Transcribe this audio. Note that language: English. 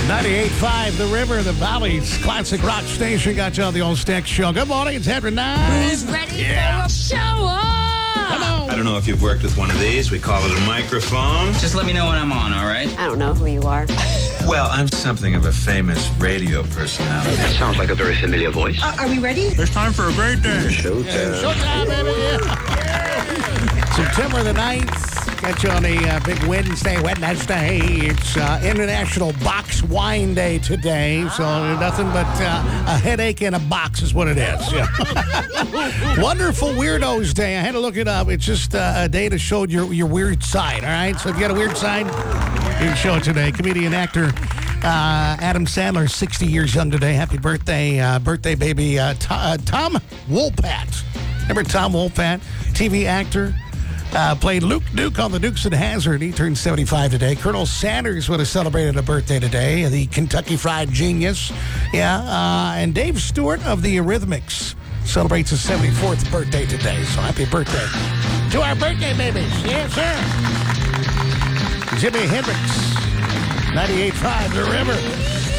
98.5 The River, the Valley's classic rock station. Got you on the Old Stack Show. Good morning, it's Henry 9. Who's ready for a show up? Come on. I don't know if you've worked with one of these. We call it a microphone. Just let me know when I'm on, all right? I don't know who you are. Well, I'm something of a famous radio personality. That sounds like a very familiar voice. Are we ready? It's time for a great day. Showtime, baby. September the 9th. Got you on a big Wednesday. It's International Box Wine Day today. So nothing but a headache in a box is what it is. Yeah. Wonderful Weirdos Day. I had to look it up. It's just a day to show your weird side, all right? So if you got a weird side, you can show it today. Comedian, actor Adam Sandler, 60 years young today. Happy birthday, baby. Tom Wopat. Remember Tom Wopat? TV actor. Played Luke Duke on the Dukes of Hazzard. He turned 75 today. Colonel Sanders would have celebrated a birthday today. The Kentucky Fried Genius. Yeah. And Dave Stewart of the Eurythmics celebrates his 74th birthday today. So happy birthday to our birthday babies. Yes, sir. Jimi Hendrix. 98.5 The River.